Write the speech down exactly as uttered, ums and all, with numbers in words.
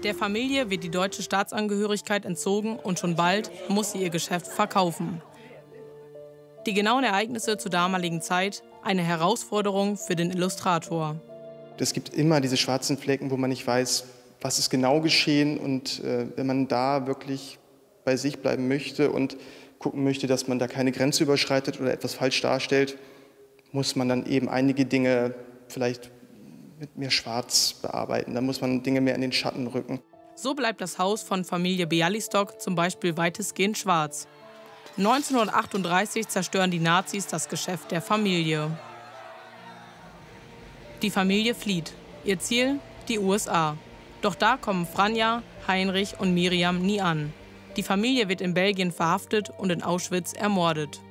Der Familie wird die deutsche Staatsangehörigkeit entzogen und schon bald muss sie ihr Geschäft verkaufen. Die genauen Ereignisse zur damaligen Zeit, eine Herausforderung für den Illustrator. Es gibt immer diese schwarzen Flecken, wo man nicht weiß, was ist genau geschehen. Und äh, wenn man da wirklich bei sich bleiben möchte und gucken möchte, dass man da keine Grenze überschreitet oder etwas falsch darstellt, muss man dann eben einige Dinge vielleicht mit mehr Schwarz bearbeiten. Da muss man Dinge mehr in den Schatten rücken. So bleibt das Haus von Familie Bialystok zum Beispiel weitestgehend schwarz. neunzehnhundertachtunddreißig zerstören die Nazis das Geschäft der Familie. Die Familie flieht. Ihr Ziel? Die U S A. Doch da kommen Franja, Heinrich und Miriam nie an. Die Familie wird in Belgien verhaftet und in Auschwitz ermordet.